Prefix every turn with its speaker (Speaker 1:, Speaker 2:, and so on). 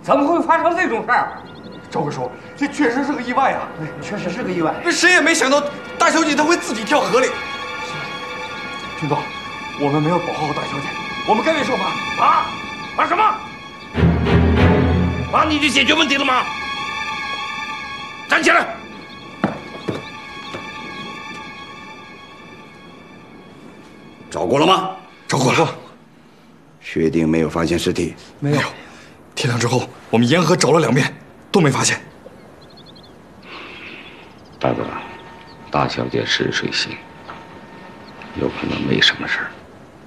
Speaker 1: 怎么会发生这种事儿？
Speaker 2: 赵贵叔，这确实是个意外啊！
Speaker 3: 确实是个意外。
Speaker 2: 这谁也没想到大小姐她会自己跳河里。军总，我们没有保护好大小姐，我们该为受罚。
Speaker 4: 罚？罚什么？罚你就解决问题了吗？站起来！
Speaker 5: 找过了吗？
Speaker 2: 找过了。
Speaker 5: 确定没有发现尸体？
Speaker 2: 没有。天亮之后，我们沿河找了2遍，都没发现。
Speaker 4: 大哥，大小姐是睡醒，有可能没什么事儿。